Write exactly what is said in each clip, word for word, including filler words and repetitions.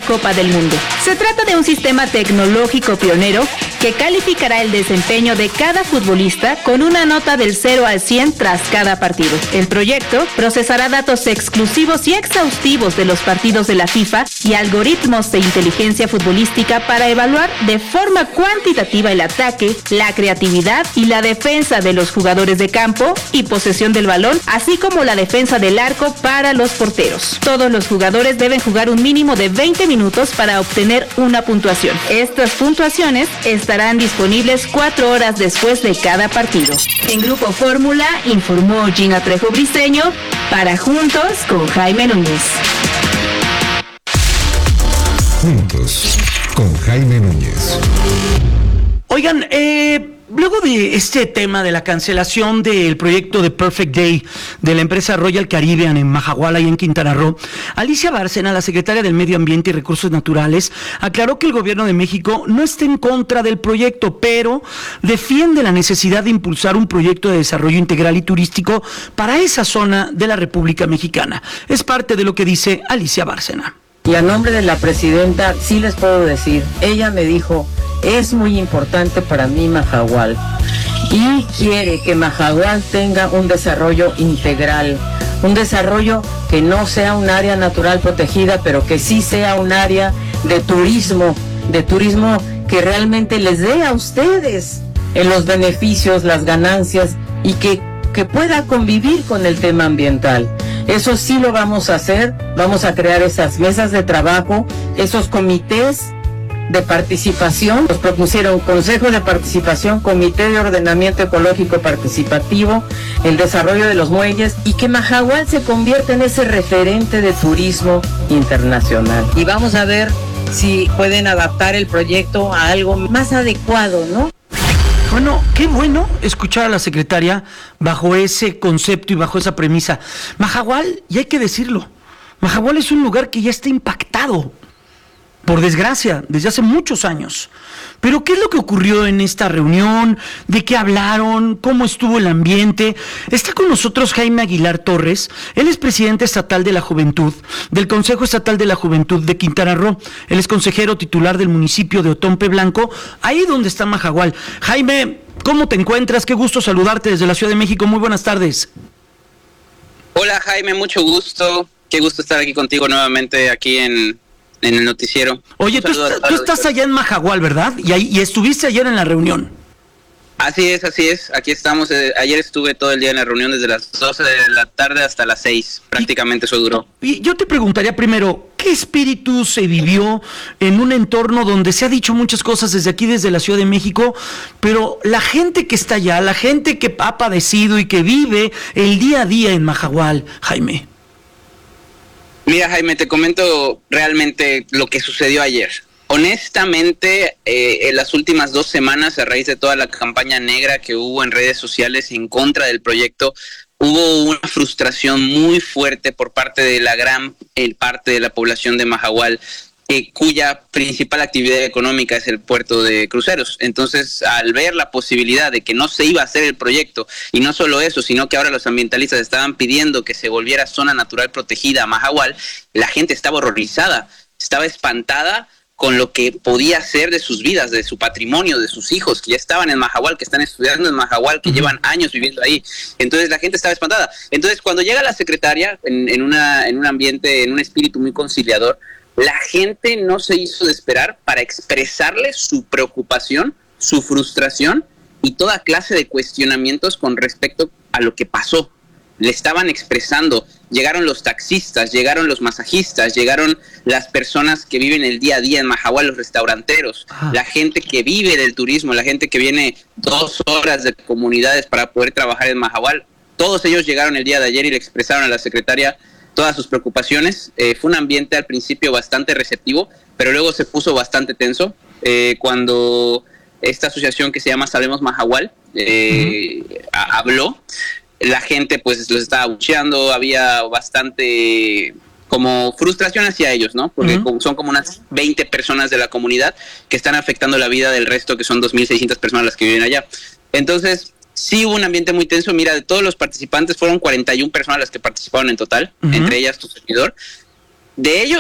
Copa del Mundo. Se trata de un sistema tecnológico pionero que calificará el desempeño de cada futbolista con una nota del cero al cien tras cada partido. El proyecto procesará datos exclusivos y exhaustivos de los partidos de la FIFA y algoritmos de inteligencia futbolística para evaluar de forma cuantitativa el ataque, la creatividad y la defensa de los jugadores de campo y posesión del balón, así como la defensa del arco para los porteros. Todos los jugadores deben jugar un mínimo de veinte minutos para obtener una puntuación. Estas puntuaciones estarán disponibles cuatro horas después de cada partido. En Grupo Fórmula informó Gina Trejo Briceño para Juntos con Jaime Núñez. Juntos con Jaime Núñez. Oigan, eh... luego de este tema de la cancelación del proyecto de Perfect Day de la empresa Royal Caribbean en Mahahual y en Quintana Roo, Alicia Bárcena, la secretaria del Medio Ambiente y Recursos Naturales, aclaró que el gobierno de México no está en contra del proyecto, pero defiende la necesidad de impulsar un proyecto de desarrollo integral y turístico para esa zona de la República Mexicana. Es parte de lo que dice Alicia Bárcena. Y a nombre de la presidenta, sí les puedo decir, ella me dijo, es muy importante para mí Mahahual y quiere que Mahahual tenga un desarrollo integral, un desarrollo que no sea un área natural protegida, pero que sí sea un área de turismo, de turismo que realmente les dé a ustedes en los beneficios, las ganancias y que, que pueda convivir con el tema ambiental. Eso sí lo vamos a hacer, vamos a crear esas mesas de trabajo, esos comités de participación. Nos propusieron Consejo de Participación, Comité de Ordenamiento Ecológico Participativo, el desarrollo de los muelles y que Mahahual se convierta en ese referente de turismo internacional. Y vamos a ver si pueden adaptar el proyecto a algo más adecuado, ¿no? Bueno, qué bueno escuchar a la secretaria bajo ese concepto y bajo esa premisa. Mahahual, y hay que decirlo, Mahahual es un lugar que ya está impactado, por desgracia, desde hace muchos años. Pero ¿qué es lo que ocurrió en esta reunión? ¿De qué hablaron? ¿Cómo estuvo el ambiente? Está con nosotros Jaime Aguilar Torres. Él es presidente estatal de la Juventud, del Consejo Estatal de la Juventud de Quintana Roo. Él es consejero titular del municipio de Otompe Blanco, ahí donde está Mahahual. Jaime, ¿cómo te encuentras? Qué gusto saludarte desde la Ciudad de México. Muy buenas tardes. Hola Jaime, mucho gusto. Qué gusto estar aquí contigo nuevamente aquí en... en el noticiero. Oye, tú, está, tú estás allá en Mahahual, ¿verdad? Y, ahí, y estuviste ayer en la reunión. Así es, así es. Aquí estamos. Eh, ayer estuve todo el día en la reunión desde las doce de la tarde hasta las seis. Prácticamente y, eso duró. Y yo te preguntaría primero, ¿qué espíritu se vivió en un entorno donde se ha dicho muchas cosas desde aquí, desde la Ciudad de México, pero la gente que está allá, la gente que ha padecido y que vive el día a día en Mahahual, Jaime? Mira, Jaime, te comento realmente lo que sucedió ayer. Honestamente, eh, en las últimas dos semanas, a raíz de toda la campaña negra que hubo en redes sociales en contra del proyecto, hubo una frustración muy fuerte por parte de la gran eh, parte de la población de Mahahual, eh, cuya principal actividad económica es el puerto de cruceros. Entonces, al ver la posibilidad de que no se iba a hacer el proyecto, y no solo eso, sino que ahora los ambientalistas estaban pidiendo que se volviera zona natural protegida a Mahahual, la gente estaba horrorizada, estaba espantada con lo que podía ser de sus vidas, de su patrimonio, de sus hijos, que ya estaban en Mahahual, que están estudiando en Mahahual, que uh-huh. llevan años viviendo ahí. Entonces la gente estaba espantada. Entonces cuando llega la secretaria, en, en, una, en un ambiente, en un espíritu muy conciliador, la gente no se hizo de esperar para expresarle su preocupación, su frustración y toda clase de cuestionamientos con respecto a lo que pasó. Le estaban expresando, llegaron los taxistas, llegaron los masajistas, llegaron las personas que viven el día a día en Mahahual, los restauranteros, ah. la gente que vive del turismo, la gente que viene dos horas de comunidades para poder trabajar en Mahahual. Todos ellos llegaron el día de ayer y le expresaron a la secretaria todas sus preocupaciones. Eh, fue un ambiente al principio bastante receptivo, pero luego se puso bastante tenso eh, cuando esta asociación que se llama Salvemos Mahahual eh, uh-huh. a- habló. La gente pues los estaba abucheando, había bastante como frustración hacia ellos, ¿no? Porque uh-huh. son como unas veinte personas de la comunidad que están afectando la vida del resto, que son dos mil seiscientas personas las que viven allá. Entonces, sí hubo un ambiente muy tenso. Mira, de todos los participantes fueron cuarenta y una personas las que participaron en total, uh-huh. entre ellas tu servidor. De ellos,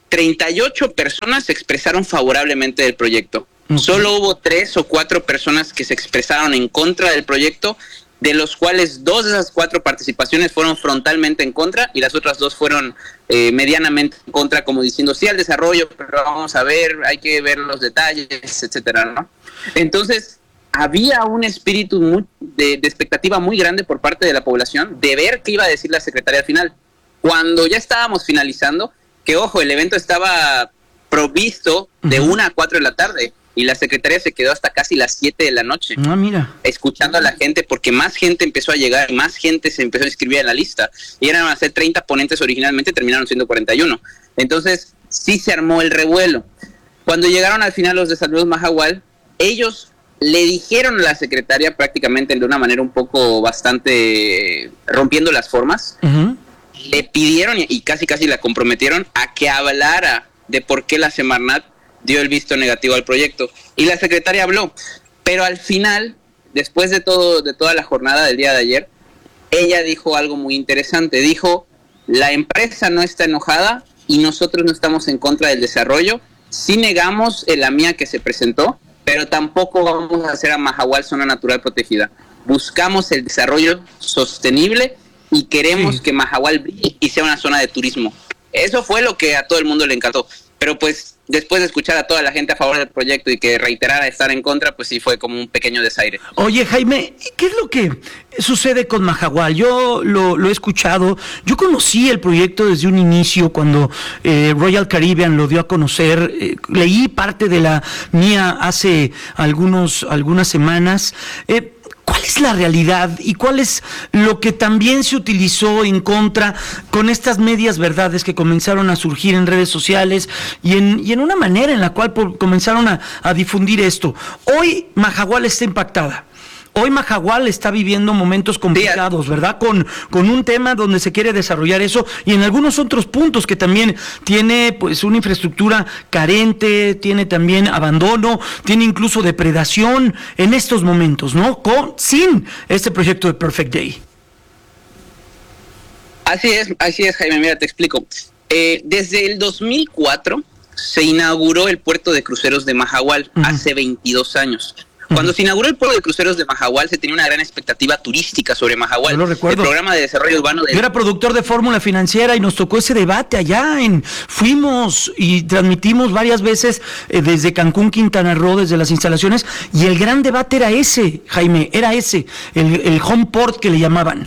treinta y ocho personas se expresaron favorablemente del proyecto. Okay. Solo hubo tres o cuatro personas que se expresaron en contra del proyecto, de los cuales dos de esas cuatro participaciones fueron frontalmente en contra y las otras dos fueron eh, medianamente en contra, como diciendo sí al desarrollo, pero vamos a ver, hay que ver los detalles, etcétera, ¿no? Entonces, había un espíritu muy, de, de expectativa muy grande por parte de la población de ver qué iba a decir la secretaria al final. Cuando ya estábamos finalizando, que ojo, el evento estaba provisto de una a cuatro de la tarde, y la secretaria se quedó hasta casi las siete de la noche. Ah, mira. Escuchando a la gente, porque más gente empezó a llegar, más gente se empezó a inscribir en la lista. Y eran a ser treinta ponentes originalmente, terminaron siendo cuarenta y uno. Entonces, sí se armó el revuelo. Cuando llegaron al final los de Salud Mahahual, ellos le dijeron a la secretaria prácticamente de una manera un poco bastante rompiendo las formas, uh-huh. le pidieron y casi casi la comprometieron a que hablara de por qué la Semarnat dio el visto negativo al proyecto, y la secretaria habló, pero al final, después de todo, de toda la jornada del día de ayer, ella dijo algo muy interesante. Dijo: la empresa no está enojada y nosotros no estamos en contra del desarrollo. Sí negamos el AMIA que se presentó, pero tampoco vamos a hacer a Mahahual zona natural protegida. Buscamos el desarrollo sostenible y queremos sí. que Mahahual brille y sea una zona de turismo. Eso fue lo que a todo el mundo le encantó. Pero pues después de escuchar a toda la gente a favor del proyecto y que reiterara estar en contra, pues sí fue como un pequeño desaire. Oye, Jaime, ¿qué es lo que sucede con Mahahual? Yo lo, lo he escuchado, yo conocí el proyecto desde un inicio cuando eh, Royal Caribbean lo dio a conocer, eh, leí parte de la mía hace algunos, algunas semanas. Eh, ¿Cuál es la realidad y cuál es lo que también se utilizó en contra con estas medias verdades que comenzaron a surgir en redes sociales y en, y en una manera en la cual por, comenzaron a, a difundir esto? Hoy Mahahual está impactada. Hoy Mahahual está viviendo momentos complicados, ¿verdad? Con, con un tema donde se quiere desarrollar eso y en algunos otros puntos que también tiene pues una infraestructura carente, tiene también abandono, tiene incluso depredación en estos momentos, ¿no? Con, sin este proyecto de Perfect Day. Así es, así es, Jaime, mira, te explico. Eh, desde el dos mil cuatro se inauguró el puerto de cruceros de Mahahual, uh-huh. hace veintidós años. Cuando se inauguró el puerto de cruceros de Mahahual, se tenía una gran expectativa turística sobre Mahahual. Yo lo recuerdo. El programa de desarrollo urbano de... Yo era productor de Fórmula Financiera y nos tocó ese debate allá. En Fuimos y transmitimos varias veces eh, desde Cancún, Quintana Roo, desde las instalaciones, y el gran debate era ese, Jaime, era ese, el, el home port que le llamaban.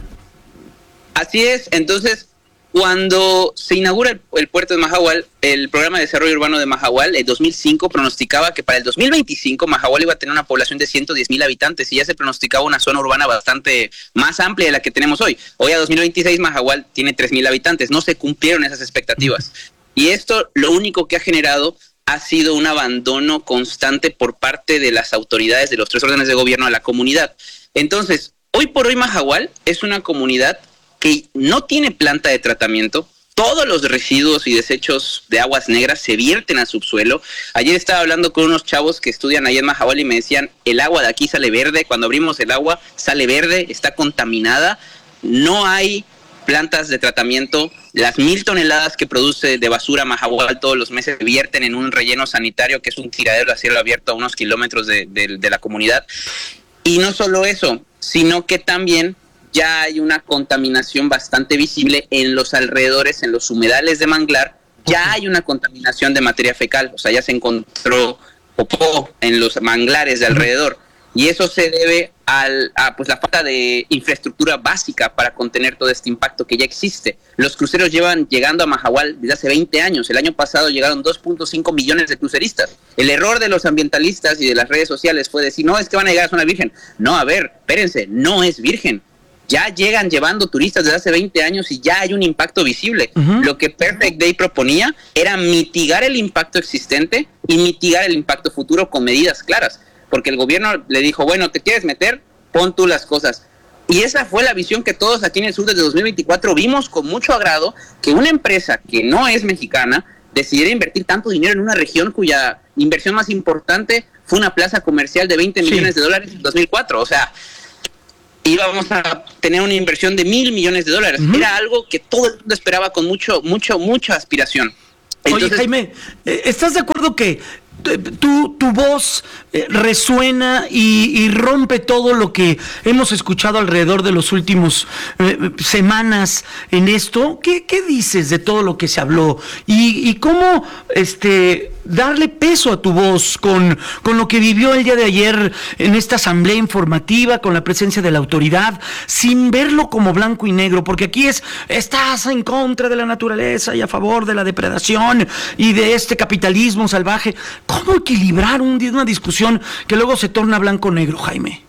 Así es, entonces... Cuando se inaugura el, el puerto de Mahahual, el programa de desarrollo urbano de Mahahual, en dos mil cinco, pronosticaba que para el dos mil veinticinco Mahahual iba a tener una población de ciento diez mil habitantes y ya se pronosticaba una zona urbana bastante más amplia de la que tenemos hoy. Hoy a dos mil veintiséis Mahahual tiene tres mil habitantes, no se cumplieron esas expectativas. Y esto lo único que ha generado ha sido un abandono constante por parte de las autoridades de los tres órdenes de gobierno a la comunidad. Entonces, hoy por hoy Mahahual es una comunidad que no tiene planta de tratamiento. Todos los residuos y desechos de aguas negras se vierten al subsuelo. Ayer estaba hablando con unos chavos que estudian ahí en Mahahual y me decían, el agua de aquí sale verde, cuando abrimos el agua sale verde, está contaminada, no hay plantas de tratamiento, las mil toneladas que produce de basura Mahahual todos los meses se vierten en un relleno sanitario que es un tiradero a cielo abierto a unos kilómetros de, de, de la comunidad. Y no solo eso, sino que también ya hay una contaminación bastante visible en los alrededores, en los humedales de manglar, ya hay una contaminación de materia fecal, o sea, ya se encontró popó en los manglares de alrededor, y eso se debe al, a pues, la falta de infraestructura básica para contener todo este impacto que ya existe. Los cruceros llevan llegando a Mahahual desde hace veinte años, el año pasado llegaron dos punto cinco millones de cruceristas. El error de los ambientalistas y de las redes sociales fue decir, no, es que van a llegar a zona virgen. No, a ver, espérense, no es virgen. Ya llegan llevando turistas desde hace veinte años y ya hay un impacto visible. Uh-huh. Lo que Perfect Day proponía era mitigar el impacto existente y mitigar el impacto futuro con medidas claras. Porque el gobierno le dijo, bueno, ¿te quieres meter? Pon tú las cosas. Y esa fue la visión que todos aquí en el sur desde dos mil veinticuatro vimos con mucho agrado, que una empresa que no es mexicana decidiera invertir tanto dinero en una región cuya inversión más importante fue una plaza comercial de veinte sí. millones de dólares en dos mil cuatro. O sea, íbamos a tener una inversión de mil millones de dólares. Uh-huh. Era algo que todo el mundo esperaba con mucho, mucho, mucha aspiración. Entonces, oye, Jaime, ¿estás de acuerdo que tu, tu voz resuena y, y rompe todo lo que hemos escuchado alrededor de los últimos eh, semanas en esto? ¿Qué, qué dices de todo lo que se habló? ¿Y, y cómo este, darle peso a tu voz con, con lo que vivió el día de ayer en esta asamblea informativa, con la presencia de la autoridad, sin verlo como blanco y negro? Porque aquí es, estás en contra de la naturaleza y a favor de la depredación y de este capitalismo salvaje. ¿Cómo equilibrar un, una discusión que luego se torna blanco-negro, Jaime?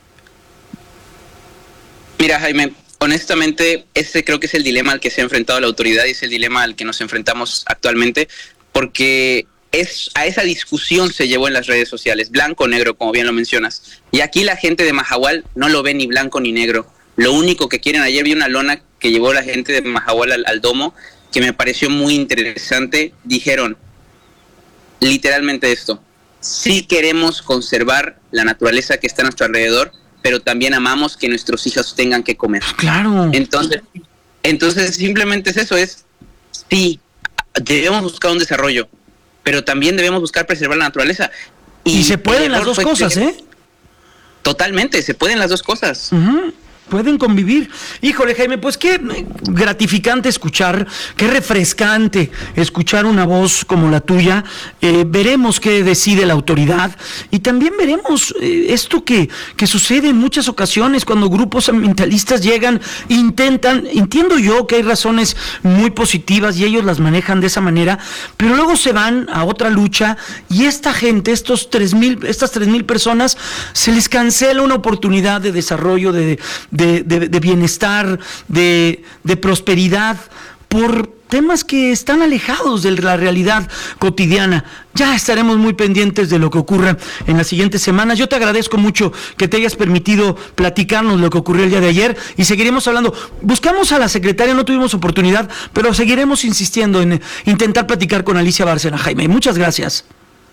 Mira, Jaime, honestamente, este creo que es el dilema al que se ha enfrentado la autoridad y es el dilema al que nos enfrentamos actualmente, porque es, a esa discusión se llevó en las redes sociales, blanco-negro, como bien lo mencionas. Y aquí la gente de Mahahual no lo ve ni blanco ni negro. Lo único que quieren, ayer vi una lona que llevó la gente de Mahahual al, al domo, que me pareció muy interesante. Dijeron literalmente esto: sí queremos conservar la naturaleza que está a nuestro alrededor, pero también amamos que nuestros hijos tengan que comer. Claro. Entonces, entonces simplemente es eso, es sí, debemos buscar un desarrollo, pero también debemos buscar preservar la naturaleza. Y, y se pueden las dos cosas, ¿eh? Totalmente, se pueden las dos cosas. Uh-huh. Pueden convivir. Híjole, Jaime, pues qué gratificante escuchar, qué refrescante escuchar una voz como la tuya. Eh, veremos qué decide la autoridad y también veremos eh, esto que, que sucede en muchas ocasiones cuando grupos ambientalistas llegan, intentan, entiendo yo que hay razones muy positivas y ellos las manejan de esa manera, pero luego se van a otra lucha y esta gente, estos tres mil, estas tres mil personas, se les cancela una oportunidad de desarrollo, de De, de, de bienestar, de, de prosperidad, por temas que están alejados de la realidad cotidiana. Ya estaremos muy pendientes de lo que ocurra en las siguientes semanas. Yo te agradezco mucho que te hayas permitido platicarnos lo que ocurrió el día de ayer y seguiremos hablando. Buscamos a la secretaria, no tuvimos oportunidad, pero seguiremos insistiendo en intentar platicar con Alicia Bárcena. Jaime, muchas gracias.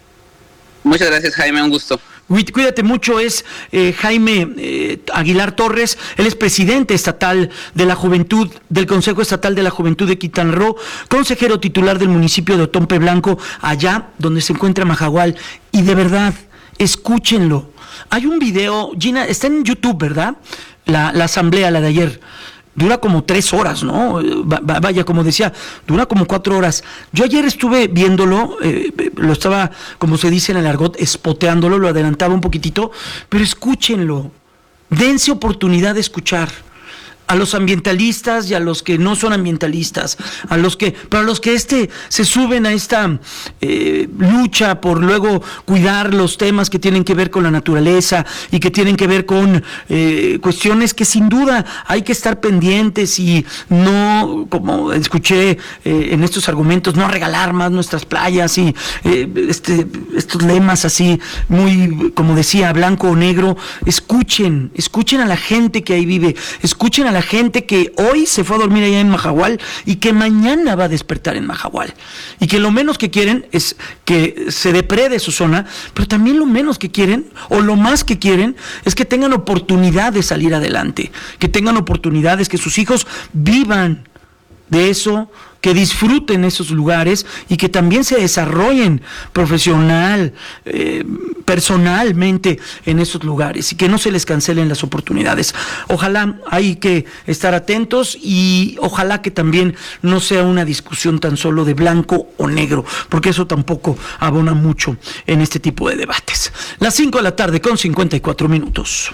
Muchas gracias, Jaime, un gusto. Cuídate mucho, es eh, Jaime eh, Aguilar Torres, él es presidente estatal de la Juventud, del Consejo Estatal de la Juventud de Quintana Roo, consejero titular del municipio de Otompe Blanco, allá donde se encuentra Mahahual, y de verdad, escúchenlo. Hay un video, Gina, está en YouTube, ¿verdad? La, la asamblea, la de ayer. Dura como tres horas, ¿no? Vaya, como decía, dura como cuatro horas. Yo ayer estuve viéndolo, eh, lo estaba, como se dice en el argot, espoteándolo, lo adelantaba un poquitito, pero escúchenlo, dense oportunidad de escuchar a los ambientalistas y a los que no son ambientalistas, a los que, para los que este se suben a esta eh, lucha por luego cuidar los temas que tienen que ver con la naturaleza y que tienen que ver con eh, cuestiones que sin duda hay que estar pendientes y no, como escuché eh, en estos argumentos, no regalar más nuestras playas y eh, este, estos lemas así muy, como decía, blanco o negro. Escuchen, escuchen a la gente que ahí vive, escuchen a la gente que hoy se fue a dormir allá en Mahahual y que mañana va a despertar en Mahahual y que lo menos que quieren es que se deprede su zona, pero también lo menos que quieren o lo más que quieren es que tengan oportunidad de salir adelante, que tengan oportunidades, que sus hijos vivan de eso, que disfruten esos lugares y que también se desarrollen profesional, eh, personalmente en esos lugares y que no se les cancelen las oportunidades. Ojalá hay que estar atentos y ojalá que también no sea una discusión tan solo de blanco o negro, porque eso tampoco abona mucho en este tipo de debates. Las cinco de la tarde con cincuenta y cuatro minutos.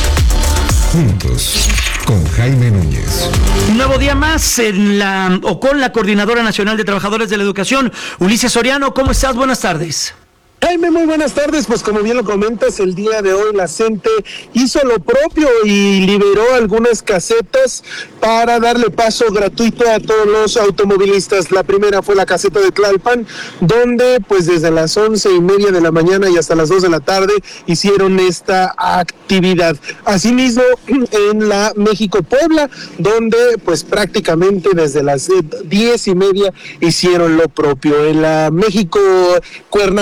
Juntos, con Jaime Núñez. Un nuevo día más en la o con la Coordinadora Nacional de Trabajadores de la Educación, Ulises Soriano. ¿Cómo estás? Buenas tardes. Jaime, muy buenas tardes. Pues como bien lo comentas, el día de hoy la CENTE hizo lo propio y liberó algunas casetas para darle paso gratuito a todos los automovilistas. La primera fue la caseta de Tlalpan, donde pues desde las once y media de la mañana y hasta las dos de la tarde hicieron esta actividad. Asimismo, en la México-Puebla, donde pues prácticamente desde las diez y media hicieron lo propio. En la México-Cuernavaca, en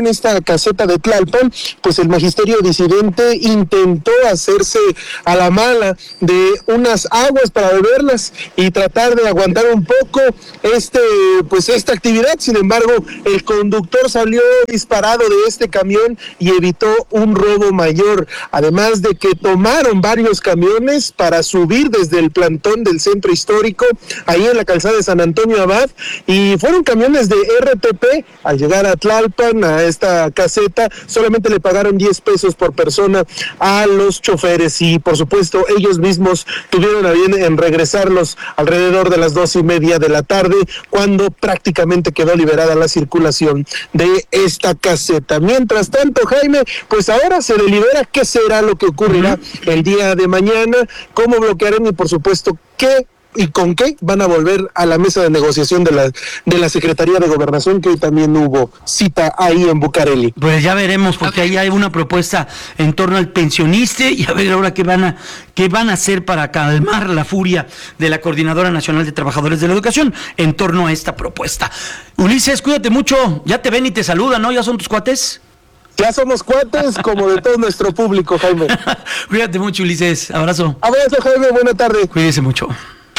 en esta caseta de Tlalpan, pues el magisterio disidente intentó hacerse a la mala de unas aguas para beberlas y tratar de aguantar un poco este, pues esta actividad. Sin embargo, el conductor salió disparado de este camión y evitó un robo mayor, además de que tomaron varios camiones para subir desde el plantón del centro histórico, ahí en la calzada de San Antonio Abad, y fueron camiones de R T P. Al llegar a Tlalpan, a esta caseta, solamente le pagaron diez pesos por persona a los choferes, y por supuesto ellos mismos tuvieron a bien en regresarlos alrededor de las dos y media de la tarde, cuando prácticamente quedó liberada la circulación de esta caseta. Mientras tanto, Jaime, pues ahora se delibera qué será lo que ocurrirá el día de mañana, cómo bloquearán y por supuesto qué y con qué van a volver a la mesa de negociación de la de la Secretaría de Gobernación, que hoy también hubo cita ahí en Bucareli. Pues ya veremos, porque ahí hay una propuesta en torno al pensionista, y a ver ahora qué van a qué van a hacer para calmar la furia de la Coordinadora Nacional de Trabajadores de la Educación en torno a esta propuesta. Ulises, cuídate mucho, ya te ven y te saludan, ¿no? ¿Ya son tus cuates? Ya somos cuates, como de todo nuestro público, Jaime. Cuídate mucho, Ulises, abrazo. Abrazo, Jaime, buena tarde. Cuídese mucho.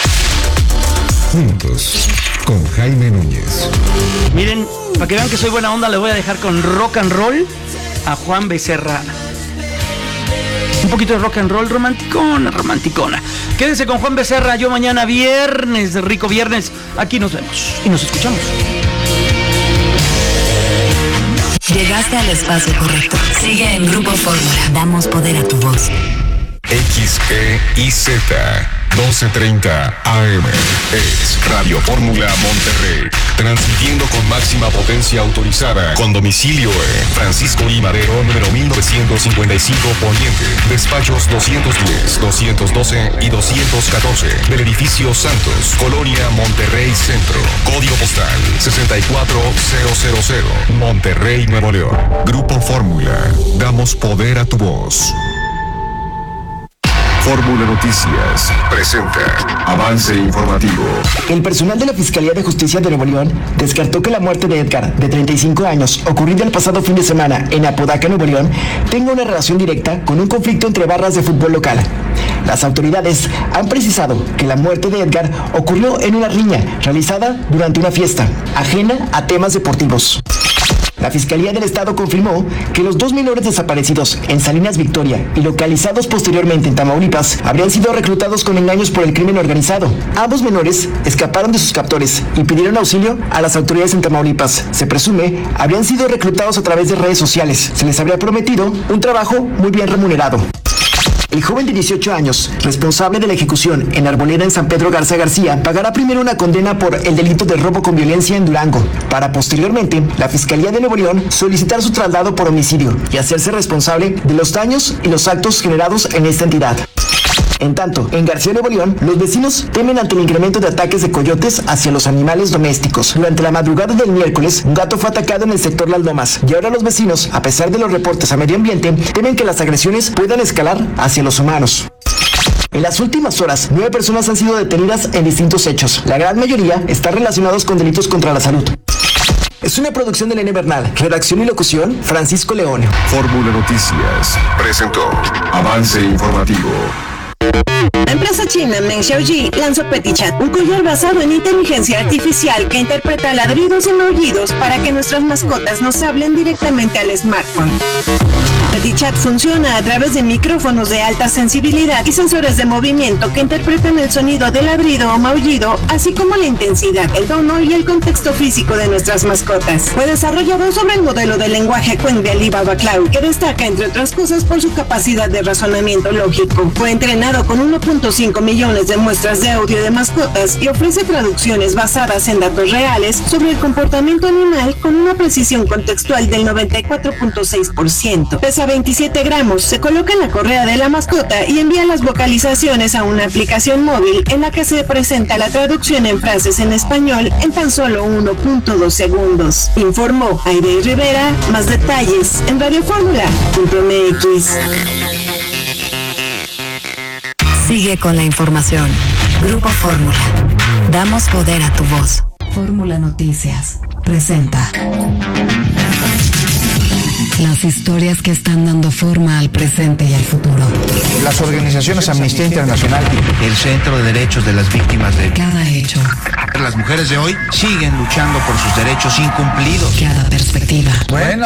Juntos, con Jaime Núñez. Miren, para que vean que soy buena onda, le voy a dejar con rock and roll a Juan Becerra. Un poquito de rock and roll romanticona, romanticona. Quédense con Juan Becerra, yo mañana viernes, rico viernes. Aquí nos vemos y nos escuchamos. Llegaste al espacio correcto. Sigue en Grupo Fórmula. Damos poder a tu voz. X E I Z doce treinta A M es Radio Fórmula Monterrey, transmitiendo con máxima potencia autorizada, con domicilio en Francisco I. Madero, número mil novecientos cincuenta y cinco Poniente, despachos doscientos diez, doscientos doce y doscientos catorce, del edificio Santos, Colonia Monterrey Centro, código postal sesenta y cuatro mil, Monterrey, Nuevo León. Grupo Fórmula, damos poder a tu voz. Fórmula Noticias presenta avance informativo. El personal de la Fiscalía de Justicia de Nuevo León descartó que la muerte de Edgar, de treinta y cinco años, ocurrida el pasado fin de semana en Apodaca, Nuevo León, tenga una relación directa con un conflicto entre barras de fútbol local. Las autoridades han precisado que la muerte de Edgar ocurrió en una riña realizada durante una fiesta, ajena a temas deportivos. La Fiscalía del Estado confirmó que los dos menores desaparecidos en Salinas Victoria y localizados posteriormente en Tamaulipas habrían sido reclutados con engaños por el crimen organizado. Ambos menores escaparon de sus captores y pidieron auxilio a las autoridades en Tamaulipas. Se presume habrían sido reclutados a través de redes sociales. Se les habría prometido un trabajo muy bien remunerado. El joven de dieciocho años, responsable de la ejecución en Arboleda en San Pedro Garza García, pagará primero una condena por el delito de robo con violencia en Durango, para posteriormente la Fiscalía de Nuevo León solicitar su traslado por homicidio y hacerse responsable de los daños y los actos generados en esta entidad. En tanto, en García, Nuevo León, los vecinos temen ante el incremento de ataques de coyotes hacia los animales domésticos. Durante la madrugada del miércoles, un gato fue atacado en el sector Las Lomas, y ahora los vecinos, a pesar de los reportes a medio ambiente, temen que las agresiones puedan escalar hacia los humanos. En las últimas horas, nueve personas han sido detenidas en distintos hechos. La gran mayoría están relacionados con delitos contra la salud. Es una producción de Elena Bernal, redacción y locución, Francisco León. Fórmula Noticias presentó avance informativo. La empresa china Meng Xiaoji lanzó PetiChat, un collar basado en inteligencia artificial que interpreta ladridos y maullidos para que nuestras mascotas nos hablen directamente al smartphone. PetiChat funciona a través de micrófonos de alta sensibilidad y sensores de movimiento que interpretan el sonido de ladrido o maullido, así como la intensidad, el tono y el contexto físico de nuestras mascotas. Fue desarrollado sobre el modelo de lenguaje Qwen de Alibaba Cloud, que destaca entre otras cosas por su capacidad de razonamiento lógico. Fue entrenado con uno punto cinco millones de muestras de audio de mascotas y ofrece traducciones basadas en datos reales sobre el comportamiento animal con una precisión contextual del noventa y cuatro punto seis por ciento. Pesa veintisiete gramos, se coloca en la correa de la mascota y envía las vocalizaciones a una aplicación móvil en la que se presenta la traducción en frases en español en tan solo uno punto dos segundos. Informó Aire Rivera. Más detalles en radio fórmula punto m x. Sigue con la información. Grupo Fórmula. Damos poder a tu voz. Fórmula Noticias presenta Las historias que están dando forma al presente y al futuro. Las organizaciones Amnistía Internacional, el Centro de Derechos de las Víctimas de... Cada hecho. Las mujeres de hoy siguen luchando por sus derechos incumplidos. Cada perspectiva. Bueno.